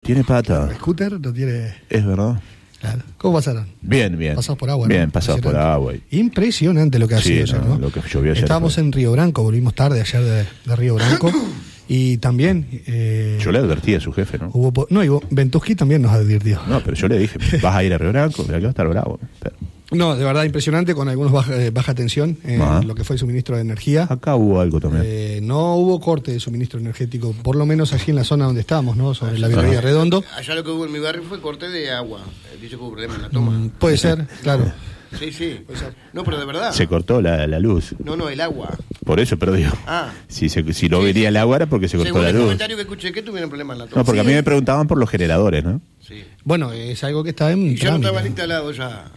Tiene pata. El scooter no tiene... Es verdad. Claro. ¿Cómo pasaron? Bien, bien. Pasados por agua, Bien, ¿no? pasados por agua. Impresionante lo que ha sido ayer, ¿no? Lo que llovió ayer. Estábamos en Río Branco, volvimos tarde ayer de Río Branco. Y también... yo le advertí a su jefe, ¿no? Ventusky también nos advirtió. No, pero yo le dije, vas a ir a Río Branco, mira que va a estar bravo. Pero... No, de verdad impresionante, con algunos baja tensión en lo que fue el suministro de energía. Acá hubo algo también. No hubo corte de suministro energético, por lo menos allí en la zona donde estábamos, ¿no? Sobre la Virreía Redondo. Allá lo que hubo en mi barrio fue corte de agua. Dice que hubo problema en la toma. Puede ser, claro. Sí. No, pero de verdad. Se cortó la luz. No, el agua. Por eso, pero digo, si no venía el agua era porque se cortó según la el luz. comentario que escuché, que tuvieron problemas en la toma. No, porque a mí me preguntaban por los generadores, ¿no? Sí. Bueno, es algo que está en Y ya no trámite. estaban instalados ya.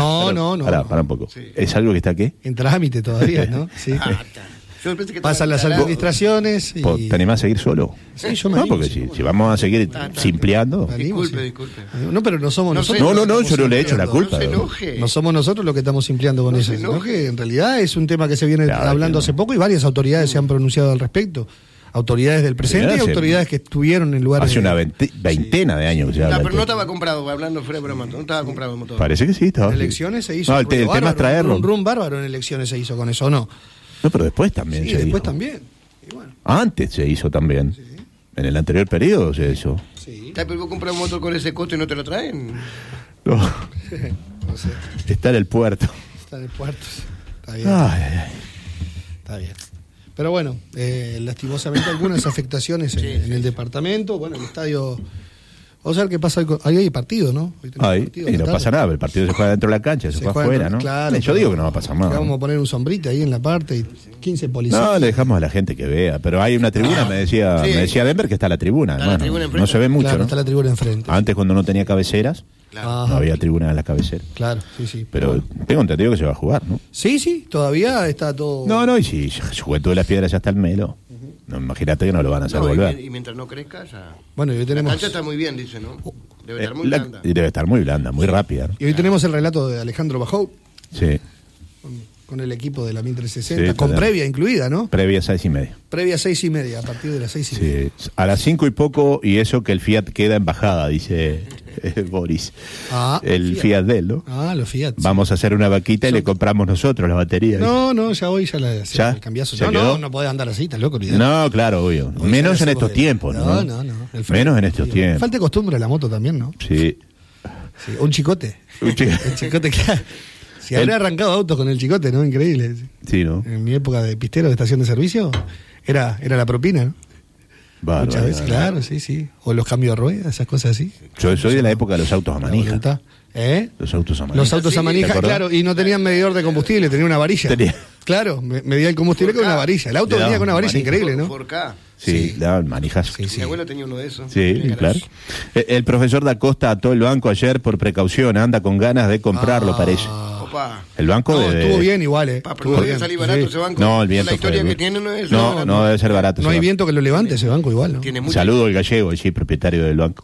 No. Para un poco. Sí. ¿Es algo que está qué? En trámite todavía, ¿no? Sí. Yo pensé que Pasan las administraciones y... ¿Te animás a seguir solo? Sí, yo me No, animo, porque sí. si vamos a seguir simpleando... Me animo, Disculpe. No, pero no somos nosotros. No, yo no le echo la culpa. No se enoje. No somos nosotros los que estamos simpleando con eso, sino que en realidad es un tema que se viene hablando hace poco y varias autoridades se han pronunciado al respecto. Autoridades del presente y autoridades que estuvieron en lugares... Hace una veintena de años que se habla. Pero no estaba comprado, hablando fuera de broma, no estaba comprado el motor. Parece que sí, estaba. En elecciones se hizo... No, el tema es traerlo. Un rum bárbaro en elecciones se hizo con eso, ¿o no? No, pero después también Sí, se después hizo. también. Y bueno, Antes se hizo también. Sí. En el anterior periodo se hizo. sí. ¿Pero vos compras un motor con ese costo y no te lo traen? No. No sé, Está en el puerto. está en el puerto. Está bien. Ay. Está bien. Pero bueno, lastimosamente algunas afectaciones en el departamento. Bueno, el estadio... Vamos a ver qué pasa. Ahí hay partido, ¿no? Hoy tenemos Ay, partido y esta no tarde. pasa nada, el partido se juega dentro de la cancha, se juega afuera, ¿no? Claro, yo digo que no va a pasar nada. Vamos a poner un sombrita ahí en la parte y 15 policías. No, le dejamos a la gente que vea, pero hay una tribuna, me decía Denver que está la tribuna. Está la Bueno, tribuna enfrente. no se ve mucho, Claro, ¿no? está la tribuna enfrente. Antes cuando no tenía cabeceras, Claro. no había tribuna en las cabeceras. Claro, sí. Pero tengo entendido que se va a jugar, ¿no? Sí, todavía está todo... No, y si Juventud de las Piedras ya está el Melo, no, imagínate que no lo van a hacer volver. Y mientras no crezca, ya. Bueno, y hoy La tenemos... cancha está muy bien, dice, ¿no? Debe estar muy La- blanda. y debe estar muy blanda, muy rápida, ¿no? Y hoy tenemos el relato de Alejandro Bajou Sí, con el equipo de la 1360, Sí, con tenemos. previa incluida, ¿no? previa 6:30. Previa 6:30, a partir de las 6:30. Sí, a las 5 y poco, y eso que el Fiat queda en bajada, dice Boris. El Fiat de él, ¿no? Los Fiat. sí. Vamos a hacer una vaquita y le compramos nosotros la batería. No, ya hoy ya ¿Ya? el cambiazo. ¿Se quedó? No podés andar así, tan loco. olvidate. No, claro, obvio. Hoy Menos ya en le estos hacemos tiempos, ¿no? No. Menos en estos tiempos. Falta de costumbre a la moto también, ¿no? Sí. Sí, un chicote. Un chico- El chicote, claro. Si habré arrancado autos con el chicote, ¿no? Increíble. Sí, ¿no? En mi época de pistero de estación de servicio, era la propina, ¿no? Bárbaro. Muchas veces, claro, sí. O los cambios de ruedas, esas cosas así. Yo soy de la época de los autos a La manija. voluntad. Los autos a manija. Los autos a ¿Te manija, acordás? claro, y no tenían medidor de combustible, tenía una varilla. Tenía. Claro, medía el combustible con una varilla. El auto Le venía daban con una varilla, manija. increíble, ¿no? 4K. Sí, le daban manijas. Sí. Mi abuelo tenía uno de esos. Sí, claro. El profesor da Costa ató el banco ayer por precaución, anda con ganas de comprarlo, parece. Opa. El banco No, de... estuvo bien igual, Pa, pero Estuvo no debe bien. salir barato Sí. ese banco. No, el viento La historia fue- que tiene no es... No debe ser barato. No ese hay banco. viento que lo levante ese banco igual, ¿no? Tiene mucho. Saludo al gallego, sí, propietario del banco.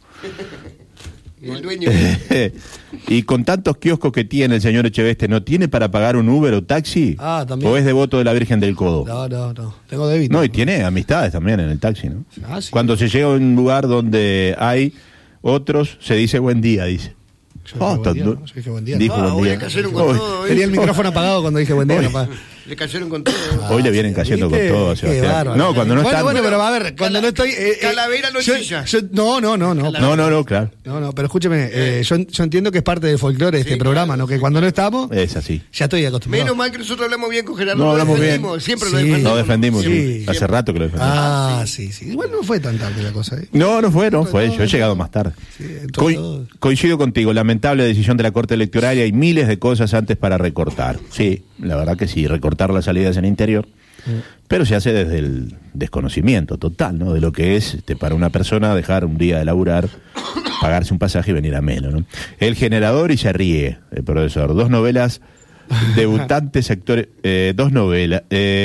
El dueño. Y con tantos kioscos que tiene el señor Echeveste, ¿no tiene para pagar un Uber o taxi? También. ¿O es devoto de la Virgen del Codo? No. Tengo débito. No, y tiene amistades también en el taxi, ¿no? Sí. Cuando se llega a un lugar donde hay otros, se dice buen día, dice. Yo dije buen día, ¿no? Yo dije buen día. Dijo buen Hoy día. le cayeron con Hoy- todo. Tenía el micrófono apagado cuando dije buen día, Hoy- papá. Le cayeron con todo. Hoy le vienen cayendo con ¿Viste? todo a Qué Sebastián. bárbaro. No, cuando no está. Bueno, pero a ver, cuando no estoy... Calavera no chilla. No, claro. No, pero escúcheme, yo entiendo que es parte del folclore de este programa, ¿no? Que cuando no estamos, Es así. ya estoy acostumbrado. Menos mal que nosotros hablamos bien con Gerardo. No, lo hablamos bien. defendimos, Siempre lo Sí. defendimos. Lo defendimos, Sí. sí. Hace rato que lo defendimos. Sí. Igual no fue tan tarde la cosa, ¿eh? No fue. Yo he llegado más tarde. Sí, todo. Coincido contigo, lamentable decisión de la Corte Electoral y hay miles de cosas antes para recortar. Sí, la verdad que sí, recortar las salidas en interior, pero se hace desde el desconocimiento total, ¿no? De lo que es para una persona dejar un día de laburar, pagarse un pasaje y venir a Melo, ¿no? El generador y se ríe, el profesor. Dos novelas debutantes actores, dos novelas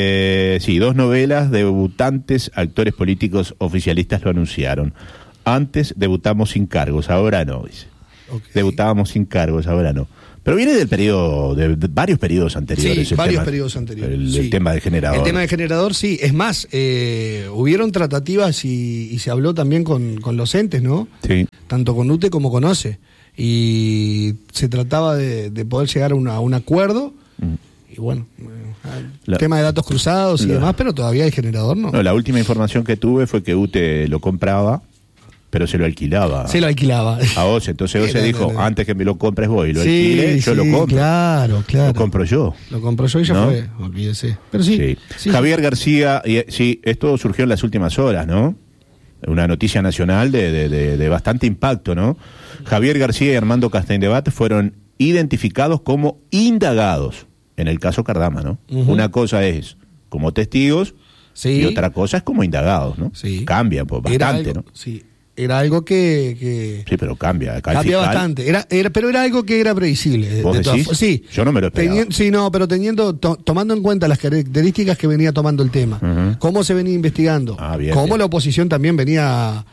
debutantes actores políticos oficialistas lo anunciaron. Antes debutamos sin cargos, ahora no, dice. Ok. Debutábamos sin cargos, ahora no. Pero viene del periodo, de varios periodos anteriores. Sí, varios periodos anteriores. El tema del generador. El tema del generador, sí. Es más, hubieron tratativas y se habló también con los entes, ¿no? Sí. Tanto con UTE como con OCE. Y se trataba de poder llegar a un acuerdo. Y bueno, tema de datos cruzados y demás, pero todavía el generador no. No, la última información que tuve fue que UTE lo compraba, pero se lo alquilaba. Se lo alquilaba. A OCE. Entonces OCE dijo, antes que me lo compres vos y lo sí, alquile, yo lo compro. Claro. Lo compro yo. Lo compro yo y ya ¿no? fue, olvídese. Pero sí. Javier García, sí, esto surgió en las últimas horas, ¿no? Una noticia nacional de bastante impacto, ¿no? Javier García y Armando Castañdebat fueron identificados como indagados en el caso Cardama, ¿no? Una cosa es como testigos y otra cosa es como indagados, ¿no? Sí. Cambia pues, bastante, algo, ¿no? Sí, era algo que... Sí, pero cambia. Acá cambia bastante. Pero era algo que era previsible. ¿Vos decís? Sí. Yo no me lo esperaba. Pero tomando en cuenta las características que venía tomando el tema, cómo se venía investigando, cómo la oposición también venía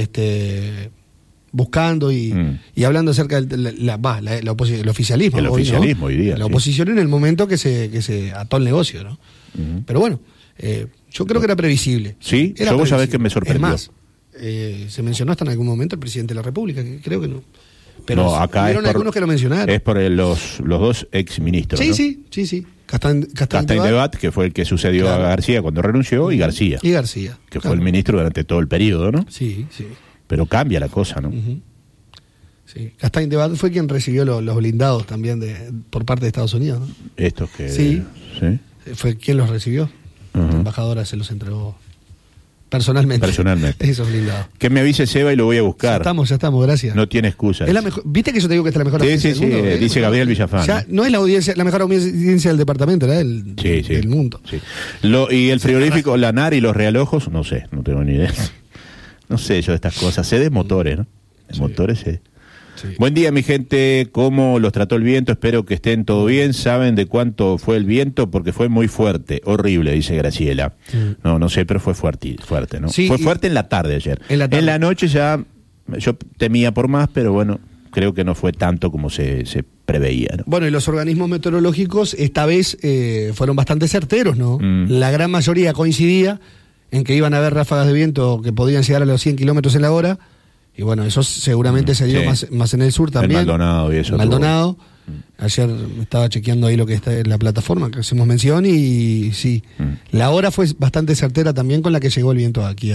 buscando y hablando acerca del el oficialismo. El oficialismo hoy día. La oposición en el momento que se ató el negocio, ¿no? Pero bueno, yo creo que era previsible. Sí, era vos sabés que me sorprendió. Es más, se mencionó hasta en algún momento el presidente de la República, que creo que no. Pero no, acá hubieron algunos que lo mencionaron. Es por los dos exministros. Sí, ¿no? sí. Castañdebat, que fue el que sucedió a García cuando renunció, y García. Que fue el ministro durante todo el periodo, ¿no? Sí. Pero cambia la cosa, ¿no? Sí. Castañdebat fue quien recibió los blindados también por parte de Estados Unidos, ¿no? Estos que... Sí. Fue quien los recibió. La embajadora se los entregó personalmente. Esos blindados. Que me avise Seba y lo voy a buscar. Ya estamos, gracias. No tiene excusa. Es la mejor, ¿viste que yo te digo que esta es la mejor audiencia del mundo? Dice Gabriel Villafán. Ya no es la mejor audiencia del departamento, ¿verdad? Del mundo. Sí. Y el frigorífico, la NAR y los realojos, no sé, no tengo ni idea. No sé yo de estas cosas. Sé de motores, ¿no? De motores sé. Sí. Buen día, mi gente. ¿Cómo los trató el viento? Espero que estén todo bien. ¿Saben de cuánto fue el viento? Porque fue muy fuerte. Horrible, dice Graciela. No sé, pero fue fuerte, ¿no? Sí, fue fuerte en la tarde ayer. En la noche ya yo temía por más, pero bueno, creo que no fue tanto como se preveía, ¿no? Bueno, y los organismos meteorológicos esta vez fueron bastante certeros, ¿no? La gran mayoría coincidía en que iban a haber ráfagas de viento que podían llegar a los 100 kilómetros en la hora. Y bueno, eso seguramente se dio más en el sur también. El Maldonado y eso. Maldonado. Ayer estaba chequeando ahí lo que está en la plataforma que hacemos mención y sí, la hora fue bastante certera también con la que llegó el viento aquí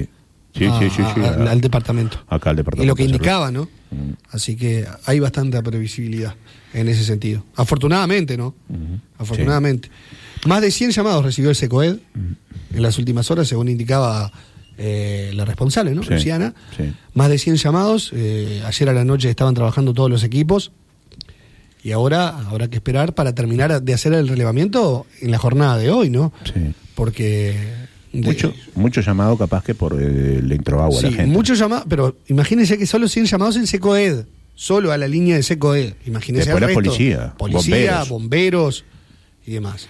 al departamento. Acá al departamento. Y lo que indicaba, ¿no? Así que hay bastante previsibilidad en ese sentido. Afortunadamente, ¿no? Afortunadamente. Más de 100 llamados recibió el SECOED en las últimas horas, según indicaba la responsable, ¿no? Sí, Luciana. sí. Más de 100 llamados. Ayer a la noche estaban trabajando todos los equipos. Y ahora habrá que esperar para terminar de hacer el relevamiento en la jornada de hoy, ¿no? Sí. Porque... Mucho llamado capaz que por el introagua sí, la gente. Mucho llamado, pero imagínense que solo 100 llamados en SECOED. Solo a la línea de SECOED. Imagínense después el la resto. Policía, bomberos y demás.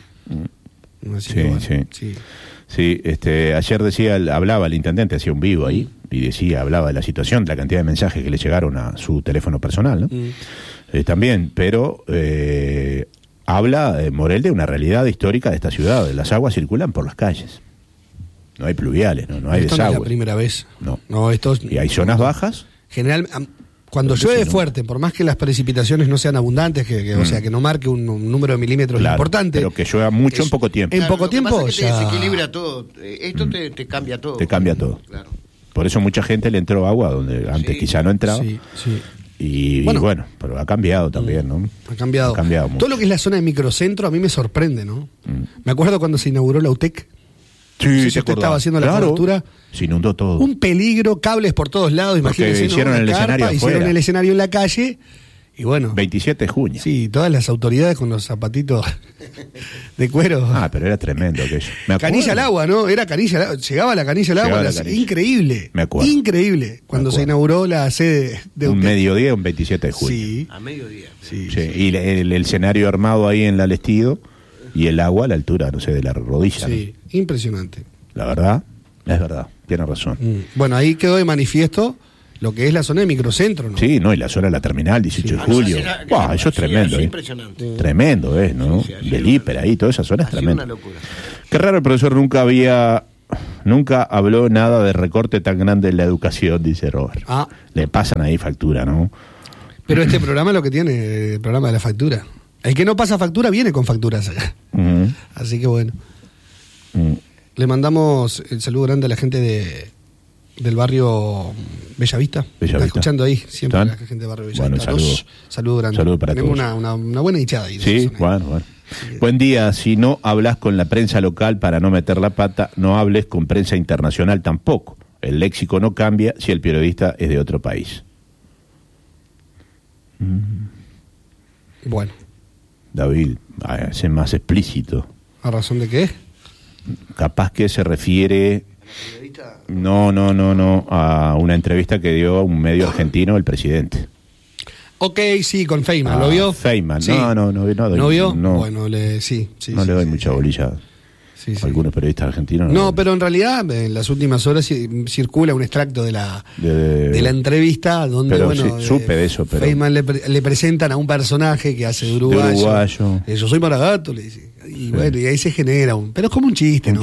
Sí, ayer hablaba el intendente, hacía un vivo ahí, y hablaba de la situación, de la cantidad de mensajes que le llegaron a su teléfono personal, ¿no? También, pero habla Morel de una realidad histórica de esta ciudad. Las aguas circulan por las calles. No hay pluviales, no hay esto desagüe. No es la primera vez. No. Y hay zonas bajas. General, cuando llueve fuerte, por más que las precipitaciones no sean abundantes, o sea, que no marque un número de milímetros importante. Pero que llueva mucho en poco tiempo. En poco tiempo lo que pasa es que te desequilibra todo. Esto te cambia todo. Te cambia todo. Claro. Por eso mucha gente le entró agua donde antes quizá no entraba. Sí. Y bueno, pero ha cambiado también, ¿no? Ha cambiado mucho. Todo lo que es la zona de microcentro a mí me sorprende, ¿no? Me acuerdo cuando se inauguró la UTEC. Sí, no sé si usted estaba haciendo la cobertura. Se inundó todo. Un peligro, cables por todos lados, imagínense. Hicieron el escenario afuera. Hicieron el escenario en la calle. Y bueno. 27 de junio. Sí, todas las autoridades con los zapatitos de cuero. Pero era tremendo aquello. Canilla al agua, ¿no? Era canilla al agua. Llegaba la canilla al agua. Increíble. Me acuerdo. Increíble. Cuando se inauguró la sede de un mediodía, un 27 de junio. Sí. A mediodía. Sí. Y el escenario armado ahí en la Lestido y el agua a la altura, no sé, de la rodilla. Sí, ¿no? Impresionante. La verdad, es verdad. Tiene razón. Bueno, ahí quedó de manifiesto lo que es la zona de microcentro, ¿no? Sí, no, y la zona de la terminal, 18 de julio. Eso es tremendo, impresionante. Tremendo, ¿no? Sí, Del hiper ahí, toda esa zona es tremenda. Una locura. Qué raro, el profesor nunca habló nada de recorte tan grande en la educación, dice Robert. Le pasan ahí factura, ¿no? Pero este programa es lo que tiene, el programa de la factura. El que no pasa factura viene con facturas acá. Así que bueno. Le mandamos el saludo grande a la gente del barrio Bellavista. Está escuchando ahí siempre a la gente del barrio Bellavista. Bueno, saludo grande. Saludo para Tenemos todos. una buena hinchada ahí. Sí, bueno. Buen día. Si no hablas con la prensa local para no meter la pata, no hables con prensa internacional tampoco. El léxico no cambia si el periodista es de otro país. Bueno. David, sé más explícito. ¿A razón de qué? Capaz que se refiere... No, a una entrevista que dio a un medio argentino el presidente. Ok, sí, con Feynman, ¿lo vio? Feynman, sí. ¿No vio? No. Bueno, sí. No le doy mucha bolilla a algunos periodistas argentinos. No, pero en realidad en las últimas horas circula un extracto de la entrevista donde, pero bueno, sí, supe de eso, pero... Feynman le presentan a un personaje que hace de uruguayo. Yo soy Maragato, le dice. Y bueno, y ahí se genera pero es como un chiste, ¿no?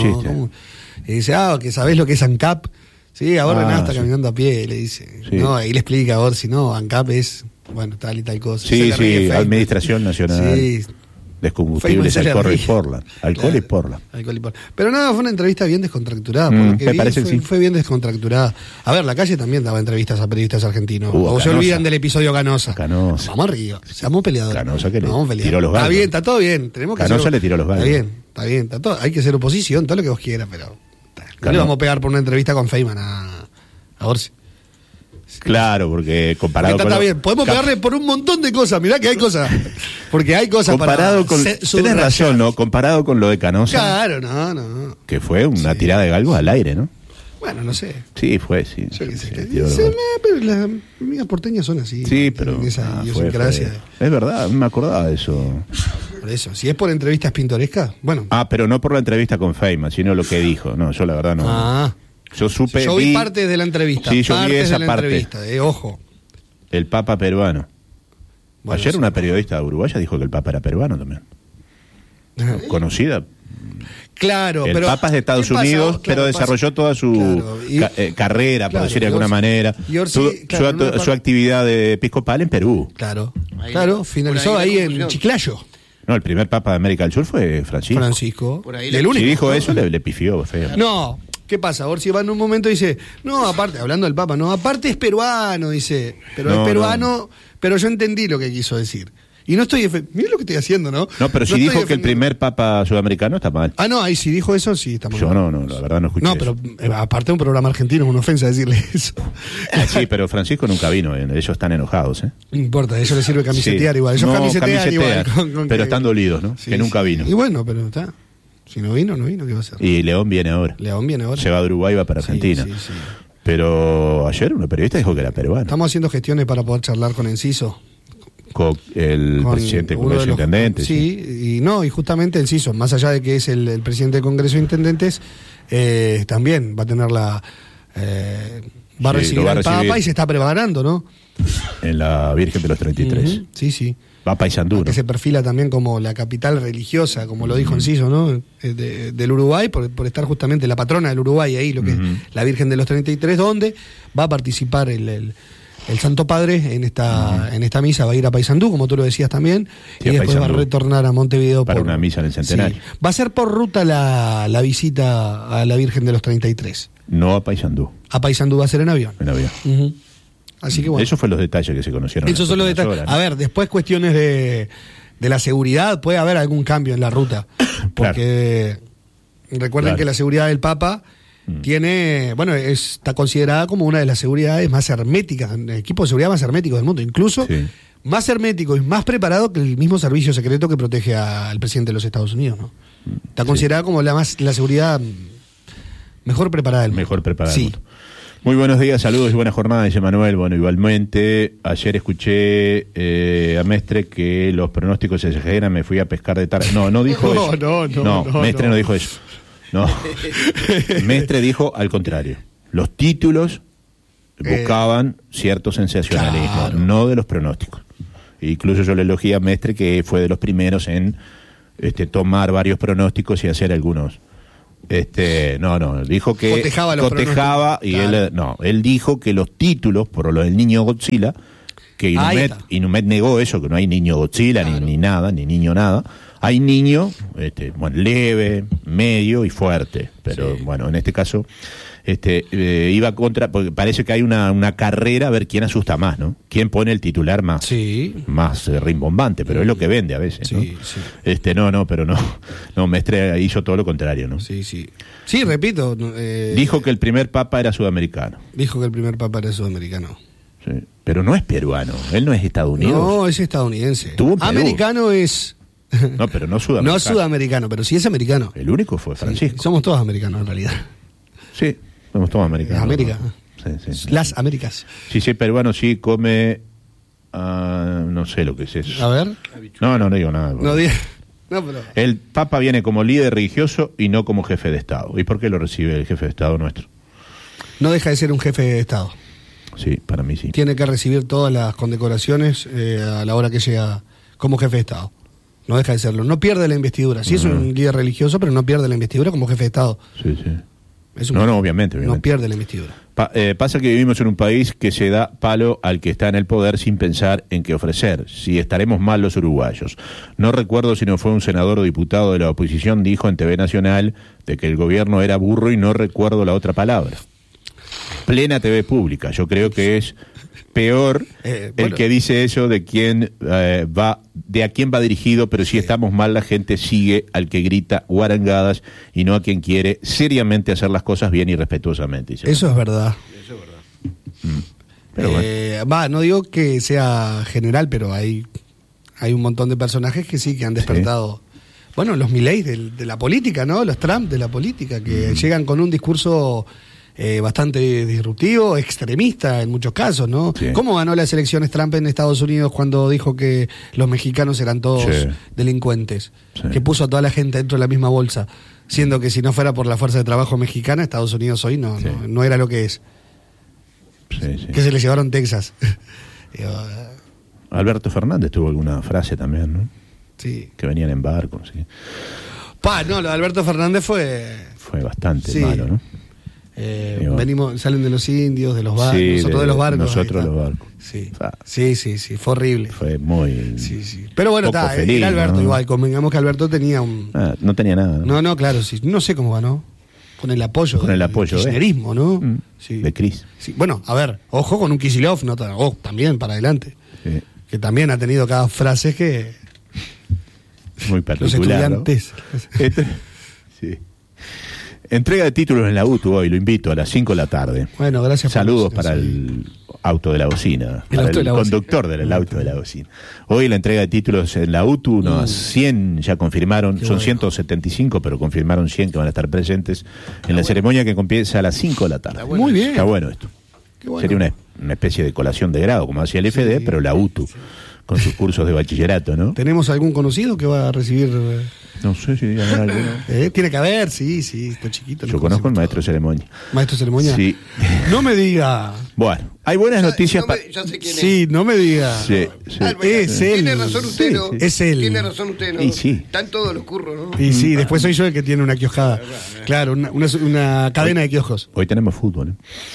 Y dice, que sabés lo que es ANCAP. Sí, ahora Rená está caminando a pie, le dice. Sí. No, ahí le explica ahora si no, ANCAP es, tal y tal cosa. Sí, Administración Nacional. Sí. Descombustibles, alcohol y Portland. Alcohol y Portland. Pero nada, fue una entrevista bien descontracturada. Me parece que sí. Fue bien descontracturada. A ver, La Calle también daba entrevistas a periodistas argentinos. O se olvidan del episodio Canosa. Vamos arriba. Seamos peleadores. Canosa que le tiró los galgos. Está bien, está todo bien. Tenemos que Canosa le tiró los galgos. Está bien. Está todo. Hay que ser oposición, todo lo que vos quieras, pero no le vamos a pegar por una entrevista con Feynman a Orsi. Claro, porque comparado está bien. Podemos pegarle por un montón de cosas. Mirá que hay cosas. Porque hay cosas comparado tenés razón, ¿no? Comparado con lo de Canosa. Claro, no. Que fue una tirada de galgos al aire, ¿no? Bueno, no sé. Sí, fue, sí. Pero las amigas porteñas son así. Sí, pero esa idiosincrasia. Es verdad, me acordaba de eso. Por eso, si es por entrevistas pintorescas, bueno. Pero no por la entrevista con Feynman, sino lo que dijo. No, yo la verdad no. Yo vi partes de la entrevista. Sí, yo vi esa parte. Ojo. El Papa peruano. Bueno, ayer una periodista uruguaya dijo que el Papa era peruano también. Conocida. Claro, el Papa es de Estados Unidos, pero desarrolló toda su carrera, por decir de alguna manera, su actividad episcopal en Perú. Claro, finalizó ahí en Chiclayo. No, el primer Papa de América del Sur fue Francisco. Por ahí el único. Si dijo eso, le pifió feo. No. ¿Qué pasa? Orsi va en un momento y dice, no, aparte, hablando del Papa, no, aparte es peruano, dice, pero es peruano, pero yo entendí lo que quiso decir. Y no estoy... Mira lo que estoy haciendo, ¿no? No, pero si dijo que el primer Papa sudamericano está mal. No, ahí si dijo eso, sí está mal. Yo no, la verdad no escuché eso. No, pero aparte de un programa argentino, es una ofensa decirle eso. Sí, pero Francisco nunca vino, ellos están enojados, ¿eh? No importa, a ellos les sirve camisetear igual. Ellos camisetean igual. Pero están dolidos, ¿no? Que nunca vino. Y bueno, pero está... Si no vino, ¿qué va a hacer? Y León viene ahora. Se va de Uruguay, va para Argentina. Sí. Pero ayer una periodista dijo que era peruano. Estamos haciendo gestiones para poder charlar con Enciso. Con el presidente del Congreso de Intendentes. Sí, y justamente Enciso, más allá de que es el presidente del Congreso de Intendentes, también va a tener va a recibir al Papa y se está preparando, ¿no? En la Virgen de los 33. Sí. Va a Paysandú, que se perfila también como la capital religiosa, como lo dijo Enciso, ¿no? Del Uruguay, por estar justamente la patrona del Uruguay ahí, lo que es la Virgen de los 33, donde va a participar el Santo Padre en esta misa, va a ir a Paysandú, como tú lo decías también, y después va a retornar a Montevideo para una misa en el centenario. Sí. Va a ser por ruta la visita a la Virgen de los 33. No a Paysandú. A Paysandú va a ser en avión. Así que bueno. Esos fueron los detalles que se conocieron. Esos son los detalles. Horas, ¿no? A ver, después cuestiones de la seguridad, puede haber algún cambio en la ruta. Porque recuerden que la seguridad del Papa tiene, está considerada como una de las seguridades más herméticas, el equipo de seguridad más hermético del mundo. Incluso más hermético y más preparado que el mismo servicio secreto que protege al presidente de los Estados Unidos, ¿no? Está considerada como la seguridad mejor preparada del mundo. Mejor preparada del mundo. Muy buenos días, saludos y buena jornada, dice Manuel. Bueno, igualmente, ayer escuché a Mestre que los pronósticos se exageran, me fui a pescar de tarde. No dijo eso. No, Mestre no dijo eso. No. Mestre dijo al contrario. Los títulos buscaban cierto sensacionalismo, claro. no de los pronósticos. Incluso yo le elogié a Mestre, que fue de los primeros en tomar varios pronósticos y hacer algunos. Dijo que cotejaba y claro. él dijo que los títulos, por lo del niño Godzilla, que Inumet negó eso, que no hay niño Godzilla, claro. ni nada, ni niño nada. Hay niño, leve, medio y fuerte, pero sí. bueno, en este caso iba contra, porque parece que hay una carrera a ver quién asusta más, ¿no? Quién pone el titular más, sí. más rimbombante, pero es lo que vende a veces, sí, ¿no? Sí. Pero no, Mestre hizo todo lo contrario, ¿no? Sí, sí. Sí, repito. Dijo que el primer papa era sudamericano. Dijo que el primer papa era sudamericano. Sí, pero no es peruano, él no es estadounidense. No, es estadounidense. Americano es... No, pero no sudamericano. No sudamericano, pero sí es americano. El único fue Francisco. Sí, somos todos americanos en realidad. Sí, somos todos americanos. América. Sí. Las Américas. Sí, peruano sí come... no sé lo que es eso. A ver. No digo nada. No diga... No, pero... El Papa viene como líder religioso y no como jefe de Estado. ¿Y por qué lo recibe el jefe de Estado nuestro? No deja de ser un jefe de Estado. Sí, para mí sí. Tiene que recibir todas las condecoraciones a la hora que llega como jefe de Estado. No deja de serlo. No pierde la investidura. Sí es un líder religioso, pero no pierde la investidura como jefe de Estado. Sí. Obviamente. No pierde la investidura. Pasa que vivimos en un país que se da palo al que está en el poder sin pensar en qué ofrecer. Si estaremos mal los uruguayos. No recuerdo si no fue un senador o diputado de la oposición, dijo en TV Nacional de que el gobierno era burro y no recuerdo la otra palabra. Plena TV pública. Yo creo que es peor el que dice eso de quién de a quién va dirigido, pero si estamos mal la gente sigue al que grita guarangadas y no a quien quiere seriamente hacer las cosas bien y respetuosamente. Eso es verdad. Pero bueno. No digo que sea general, pero hay un montón de personajes que sí, que han despertado. Sí. Bueno, los Milei de la política, ¿no? Los Trump de la política, que llegan con un discurso bastante disruptivo, extremista en muchos casos, ¿no? Sí. ¿Cómo ganó las elecciones Trump en Estados Unidos cuando dijo que los mexicanos eran todos delincuentes? Sí. Que puso a toda la gente dentro de la misma bolsa, siendo que si no fuera por la fuerza de trabajo mexicana, Estados Unidos hoy no era lo que es. Sí. Que se le llevaron Texas. Alberto Fernández tuvo alguna frase también, ¿no? Sí. Que venían en barco, sí. Lo de Alberto Fernández fue bastante malo, ¿no? Salen de los indios, de los barcos, nosotros de los barcos. Nosotros los barcos. Sí, fue horrible. Fue muy... Sí. Pero bueno, feliz, era Alberto, ¿no? igual, convengamos que Alberto tenía no tenía nada. No, claro, sí. No sé cómo ganó. Con el apoyo del kirchnerismo, ¿no? Sí. De Cris. Sí. Bueno, a ver, ojo con un Kicillof, también para adelante. Sí. Que también ha tenido cada frase que... Muy particular, los estudiantes. ¿No? Sí. Entrega de títulos en la UTU hoy, lo invito a las 5 de la tarde. Bueno, gracias. Saludos para el auto de la bocina, para el conductor del auto de la bocina. Hoy la entrega de títulos en la UTU, unos 100 ya confirmaron, son 175, pero confirmaron 100 que van a estar presentes en la ceremonia que comienza a las 5 de la tarde. Muy bien. Está bueno esto. Bueno. Sería una especie de colación de grado, como hacía el FD, pero la UTU, con sus cursos de bachillerato, ¿no? ¿Tenemos algún conocido que va a recibir...? No sé si habrá alguno. Tiene que haber, sí, está chiquito. Yo conozco al maestro de ceremonia. ¿Maestro de ceremonia? Sí. No me diga. Bueno, hay buenas noticias para... Ya sé quién es. Sí, no me diga. Sí. Es él. Tiene razón usted, ¿no? Es él. Tiene razón usted, ¿no? Y sí. Están todos los curros, ¿no? Y sí, después soy yo el que tiene una kioscada. Claro, una cadena de kioscos. Hoy tenemos fútbol,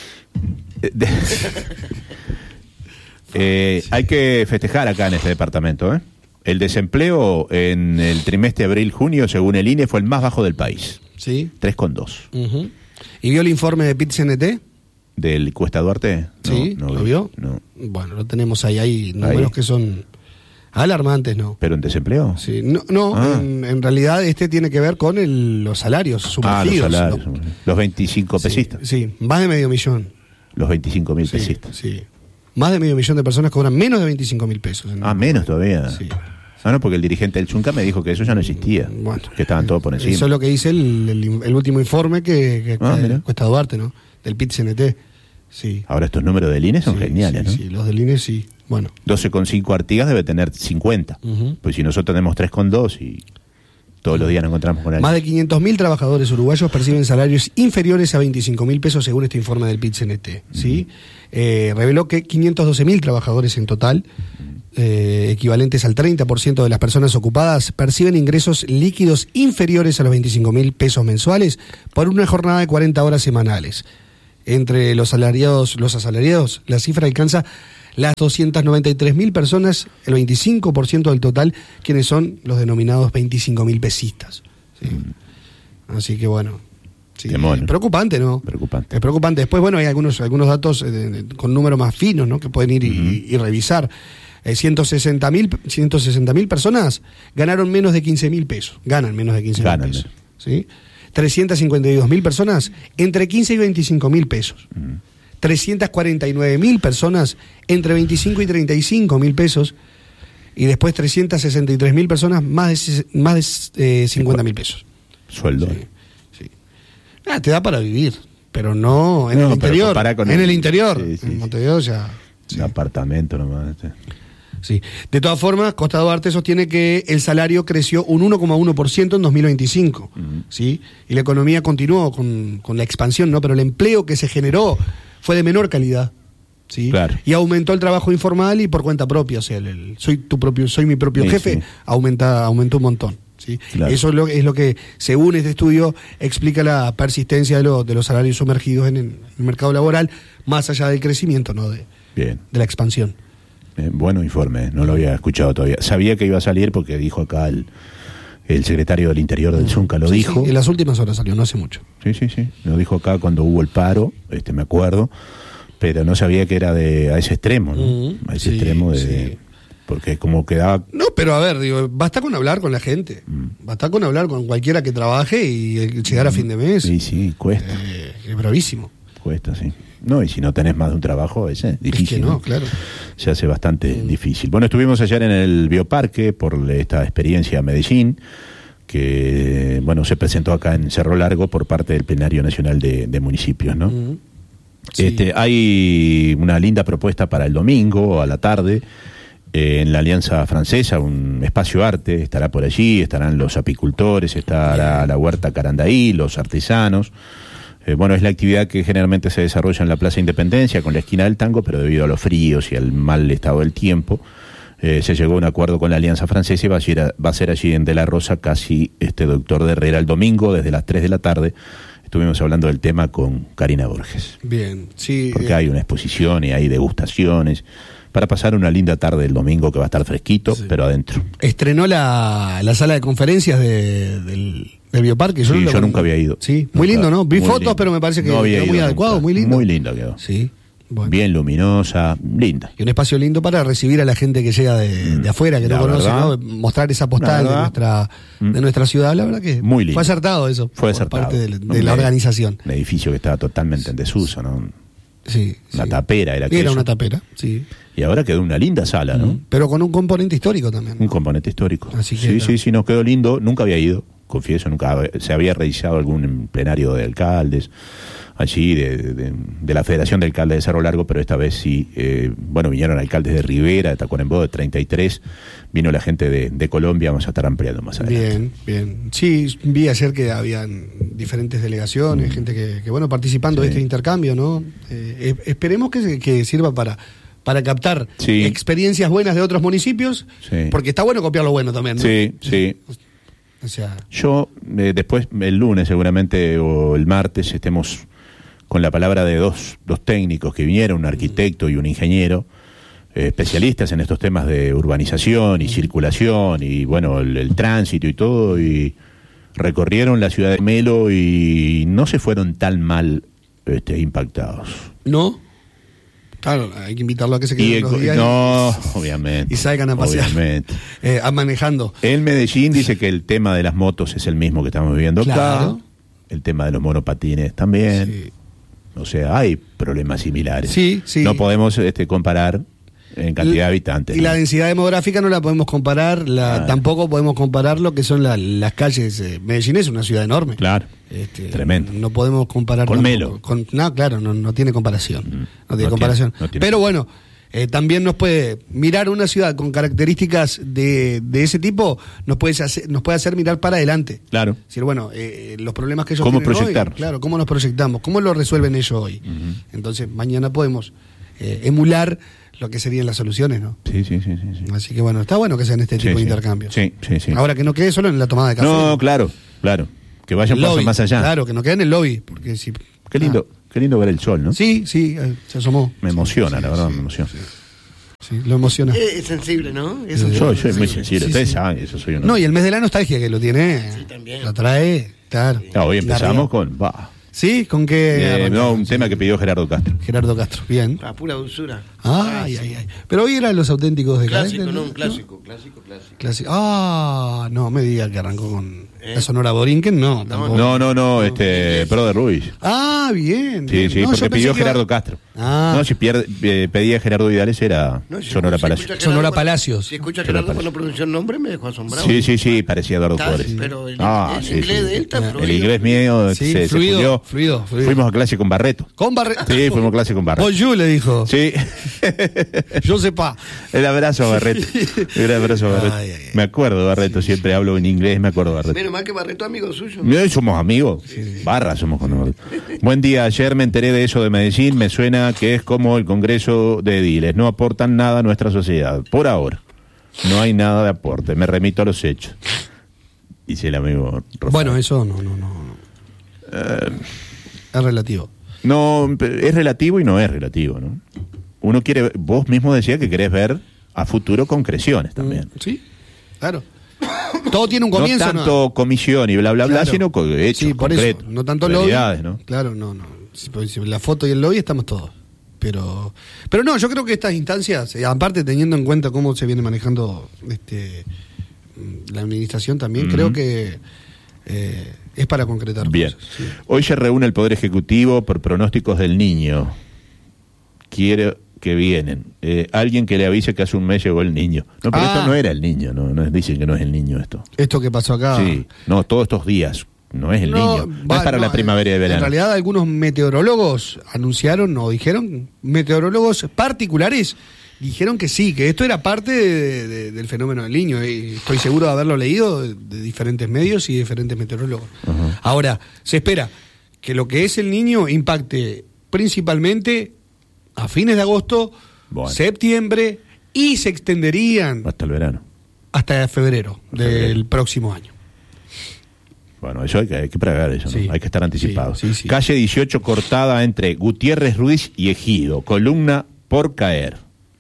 hay que festejar acá en este departamento, ¿eh? El desempleo en el trimestre abril-junio, según el INE, fue el más bajo del país. Sí. 3,2. ¿Y vio el informe de PIT-CNT? ¿Del Cuesta Duarte? Sí, no ¿lo vio? No. Bueno, lo tenemos ahí números que son alarmantes, ¿no? ¿Pero en desempleo? Sí, en realidad tiene que ver con los salarios sumergidos. Los salarios. Los 25 pesistas. Sí, más de 500.000. Los 25.000 pesistas. Sí. Más de 500.000 de personas cobran menos de 25.000 pesos. Menos todavía. Sí. No, porque el dirigente del Chunca me dijo que eso ya no existía. Bueno, que estaban todos por encima. Eso es lo que dice el último informe que Cuesta Duarte, ¿no? Del PIT-CNT. Sí. Ahora estos números del INE son geniales, ¿no? Sí, los del INE sí. Bueno. 12,5 Artigas debe tener 50. Pues si nosotros tenemos 3,2 y... Todos los días nos encontramos con alguien. Más de 500.000 trabajadores uruguayos perciben salarios inferiores a 25.000 pesos según este informe del PIT-CNT. ¿Sí? Reveló que 512.000 trabajadores en total, equivalentes al 30% de las personas ocupadas, perciben ingresos líquidos inferiores a los 25.000 pesos mensuales por una jornada de 40 horas semanales. Entre los asalariados, la cifra alcanza las 293.000 personas, el 25% del total, quienes son los denominados 25.000 pesistas. ¿Sí? Así que bueno, sí, preocupante, ¿no? Preocupante. Es preocupante. Después, bueno, hay algunos datos con números más finos, ¿no? Que pueden ir y revisar. 160.000 personas ganaron menos de 15.000 pesos. Ganan menos de 15.000 pesos. ¿Sí? 352.000 personas entre 15 y 25.000 pesos. 349.000 personas entre 25 y 35.000 pesos. Y después 363.000 personas más de 50.000 pesos. Sueldo. Sí. Te da para vivir, pero no en el interior. En el interior. Sí. En Montevideo ya. Un apartamento nomás. Sí. De todas formas, Costa Duarte sostiene que el salario creció un 1,1% en 2025. ¿Sí? Y la economía continuó con la expansión, ¿no? Pero el empleo que se generó fue de menor calidad. ¿Sí? Claro. Y aumentó el trabajo informal y por cuenta propia, o sea, soy mi propio jefe, sí. Aumentó un montón. ¿Sí? Claro. Eso es lo que, según este estudio, explica la persistencia de los salarios sumergidos en el mercado laboral, más allá del crecimiento, ¿no? de la expansión. Bueno informe, no lo había escuchado todavía. Sabía que iba a salir porque dijo acá el secretario del Interior del Zunca, lo dijo. Sí, en las últimas horas salió, no hace mucho. Sí, lo dijo acá cuando hubo el paro, me acuerdo, pero no sabía que era a ese extremo, ¿no? A ese extremo de... Porque como quedaba... No, pero a ver, digo, basta con hablar con la gente. Basta con hablar con cualquiera que trabaje y llegar a fin de mes. Sí, cuesta. Es bravísimo. Cuesta, sí. No, y si no tenés más de un trabajo, es difícil. Es que no, claro. Se hace bastante difícil. Bueno, estuvimos ayer en el Bioparque por esta experiencia Medellín, que, bueno, se presentó acá en Cerro Largo por parte del Plenario Nacional de Municipios, ¿no? Sí. Hay una linda propuesta para el domingo a la tarde, en la Alianza Francesa, un espacio arte, estará por allí, estarán los apicultores, estará la huerta Carandaí, los artesanos. Es la actividad que generalmente se desarrolla en la Plaza Independencia con la esquina del Tango, pero debido a los fríos y al mal estado del tiempo, se llegó a un acuerdo con la Alianza Francesa y va a ser allí en De la Rosa, casi Doctor de Herrera, el domingo desde las 3 de la tarde. Estuvimos hablando del tema con Karina Borges. Bien, sí. Porque hay una exposición y hay degustaciones para pasar una linda tarde el domingo que va a estar fresquito, pero adentro. Estrenó la sala de conferencias del Bioparque. Yo nunca había ido. Sí, muy lindo, ¿no? Vi fotos, pero me parece que quedó muy adecuado, muy lindo. Muy lindo quedó. Sí. Bueno. Bien luminosa, linda. Y un espacio lindo para recibir a la gente que llega de afuera, que no conoce, ¿no? Mostrar esa postal de nuestra ciudad. La verdad que muy lindo. Fue acertado eso. Fue acertado. Parte de la organización. Un edificio que estaba totalmente en desuso, ¿no? Sí. Una tapera era una tapera, sí. Y ahora quedó una linda sala, ¿no? Pero con un componente histórico también. Un componente histórico. Así que sí, nos quedó lindo. Nunca había ido, confieso, nunca se había realizado algún plenario de alcaldes allí, de la Federación de Alcaldes de Cerro Largo, pero esta vez sí, vinieron alcaldes de Rivera, de Tacuarembó, de 33, vino la gente de Colombia, vamos a estar ampliando más adelante. Bien. Sí, vi ayer que habían diferentes delegaciones, gente que participando de este intercambio, ¿no? Esperemos que sirva para captar experiencias buenas de otros municipios, porque está bueno copiar lo bueno también, ¿no? Sí. O sea, yo, después, el lunes seguramente, o el martes, estemos con la palabra de dos técnicos que vinieron, un arquitecto y un ingeniero, especialistas en estos temas de urbanización y circulación y, el tránsito y todo, y recorrieron la ciudad de Melo y no se fueron tan mal impactados. ¿No? Claro, hay que invitarlo a que se quede unos días. Obviamente. Y salgan a pasear. Obviamente. Manejando. En Medellín dice que el tema de las motos es el mismo que estamos viviendo acá. El tema de los monopatines también. Sí. O sea, hay problemas similares. Sí. No podemos comparar en cantidad de habitantes. Y la densidad demográfica no la podemos comparar, tampoco podemos comparar lo que son las calles. Medellín es una ciudad enorme. Claro. Tremendo. No podemos comparar con Melo. No tiene comparación. No tiene comparación. Pero también nos puede mirar una ciudad con características de ese tipo, nos puede hacer mirar para adelante. Claro. Es decir, bueno, los problemas que ellos ¿Cómo tienen proyectar? hoy, claro, cómo nos proyectamos, cómo lo resuelven ellos hoy. Entonces, mañana podemos emular lo que serían las soluciones, ¿no? Sí. Así que bueno, está bueno que sean este tipo de intercambios. Sí. Ahora que no quede solo en la tomada de café. No, claro. Que vayan pasos más allá. Claro, que no quede en el lobby, porque si... Qué lindo ver el sol, ¿no? Sí, se asomó. Me emociona, la verdad, me emociona. Sí, lo emociona. Es sensible, ¿no? Soy muy sensible, ustedes saben, eso soy uno. No, y el mes de la nostalgia que lo tiene, Sí, también. lo trae, claro. Hoy empezamos con... ¿Sí? ¿Con qué? un tema que pidió Gerardo Castro. Gerardo Castro, bien. A pura dulzura. Ay. Pero hoy eran los auténticos de Clásico, Cadete, ¿no? Un clásico. Clásico. Ah, no me diga que arrancó con la Sonora Borinquen, no. Tampoco. No, Brother Ruiz. Ah, bien. Sí, No, porque yo pidió pensé que Gerardo Castro. Ah. No, si pedía Gerardo Vidales era Sonora Palacios. Sonora Palacios. Si escucha que Gerardo cuando pronunció el nombre me dejó asombrado. Sí, parecía Eduardo Flores. Pero el inglés de él está fluido. El inglés mío se fluido. Fuimos a clase con Barreto. Con Barreto. Sí, fuimos a clase con Barreto. Bonjour, le dijo. Sí. Yo sepa. El abrazo a Barreto. Ay. Me acuerdo de Barreto, siempre hablo en inglés, me acuerdo de Barreto. Menos mal que Barreto amigo suyo. Somos amigos. Barra somos con Barreto. Buen día, ayer me enteré de eso de Medellín, me suena que es como el Congreso de Ediles, no aportan nada a nuestra sociedad. Por ahora, no hay nada de aporte, me remito a los hechos. Dice el amigo Rosario. Bueno, eso no. Es relativo. No, es relativo y no es relativo, ¿no? Uno quiere, vos mismo decías que querés ver a futuro concreciones también. Sí, claro. Todo tiene un comienzo, no tanto comisión y bla, bla, bla, sino hechos sí, por concretos. eso. No tanto lobby. ¿No? Claro, no. Si la foto y el lobby estamos todos. Pero no, yo creo que estas instancias, aparte teniendo en cuenta cómo se viene manejando la administración también, creo que es para concretar bien. cosas. Sí. Hoy se reúne el Poder Ejecutivo por pronósticos del niño. Quiere que vienen. Alguien que le avise que hace un mes llegó el niño. No, pero esto no era el niño, no dicen que no es el niño esto. Esto que pasó acá. Sí, no, todos estos días. No es el niño, no es para la primavera y el verano. En realidad algunos meteorólogos anunciaron o dijeron, meteorólogos particulares, dijeron que sí, que esto era parte del fenómeno del niño. Y estoy seguro de haberlo leído de diferentes medios y diferentes meteorólogos. Uh-huh. Ahora, se espera que lo que es el niño impacte principalmente a fines de agosto, septiembre, y se extenderían hasta el verano. Hasta febrero del próximo año. Bueno, eso hay que prever eso, sí, ¿no? Hay que estar anticipados. Sí. Calle 18 cortada entre Gutiérrez Ruiz y Ejido, columna por caer.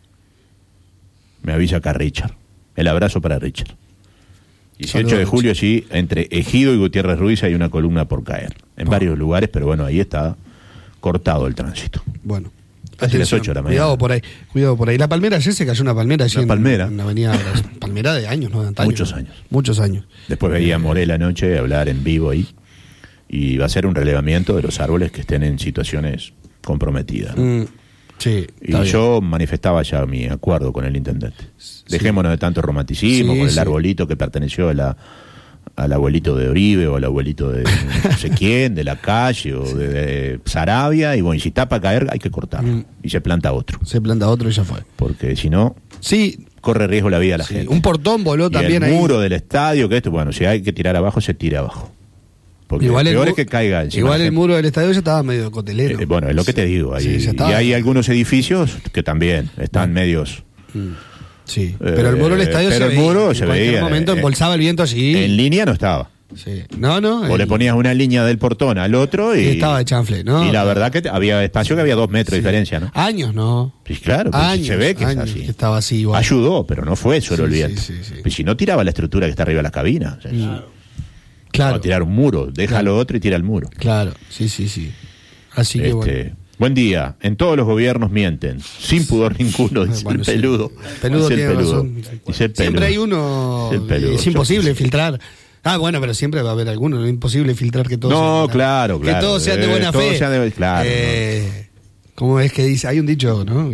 Me avisa acá Richard. El abrazo para Richard. 18 de julio, sí, entre Ejido y Gutiérrez Ruiz hay una columna por caer. En varios lugares, pero bueno, ahí está cortado el tránsito. Bueno. Casi las 8 de la mañana. Cuidado por ahí. La palmera, ayer se cayó una palmera allí en la avenida. Palmera de años, ¿no? De antaño. Muchos años. Después veía a Morel anoche hablar en vivo ahí. Y va a ser un relevamiento de los árboles que estén en situaciones comprometidas, ¿no? Sí. Y yo manifestaba ya mi acuerdo con el intendente. Dejémonos de tanto romanticismo con el arbolito que perteneció al abuelito de Oribe o al abuelito de no sé quién, de la calle o de Sarabia, y bueno, y si está para caer hay que cortarlo y se planta otro. Y ya fue. Porque si no, corre riesgo la vida de la gente. Un portón voló también el ahí. muro del estadio, que esto, bueno, si hay que tirar abajo, se tira abajo. Porque igual peor es que caiga encima. Igual el muro del estadio ya estaba medio cotelero. Bueno, es lo que te digo. Ahí, y hay algunos edificios que también están medios... Sí, pero el muro del estadio se veía. En cualquier momento embolsaba el viento allí. En línea no estaba. Sí. No. O le ponías una línea del portón al otro y estaba de chanfle, ¿no? Y la verdad que había espacio que había 2 metros de diferencia, ¿no? Años, ¿no? Sí, claro, años, se ve que es así. Que estaba así igual. Ayudó, pero no fue solo el viento. Sí. Pues si no tiraba la estructura que está arriba de la cabina. Claro. Tirar un muro, déjalo otro y tira el muro. Claro, sí. Así que bueno. Buen día. En todos los gobiernos mienten, sin pudor ninguno, dice el peludo. Peludo tiene razón. Dice el peludo. Siempre hay uno. Es imposible filtrar. Bueno, pero siempre va a haber alguno. Es imposible filtrar que todos. No, claro. Que todos sean de buena fe. Claro. ¿Cómo es que dice? Hay un dicho, ¿no?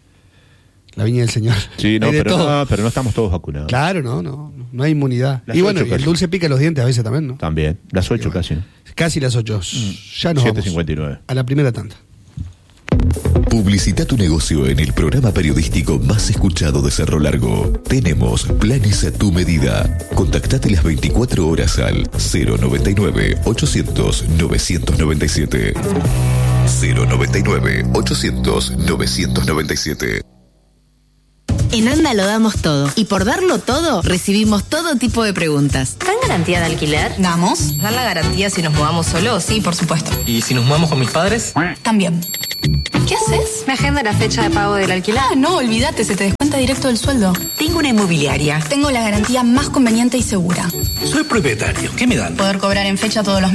La viña del Señor. Sí, pero no estamos todos vacunados. Claro, no hay inmunidad. Y bueno, el dulce pica los dientes a veces también, ¿no? También. Las 8 casi, ¿no? Casi las 8. Ya nos 7:59. vamos a la primera tanda. Publicita tu negocio en el programa periodístico más escuchado de Cerro Largo. Tenemos planes a tu medida. Contactate las 24 horas al 099 800 997. 099 800 997. En ANDA lo damos todo. Y por darlo todo, recibimos todo tipo de preguntas. ¿Dan garantía de alquiler? ¿Damos? ¿Dan la garantía si nos mudamos solos? Sí, por supuesto. ¿Y si nos mudamos con mis padres? También. ¿Qué haces? ¿Me agenda la fecha de pago del alquiler? No, olvídate, se te descuenta directo del sueldo. Tengo una inmobiliaria. Tengo la garantía más conveniente y segura. Soy propietario. ¿Qué me dan? Poder cobrar en fecha todos los meses.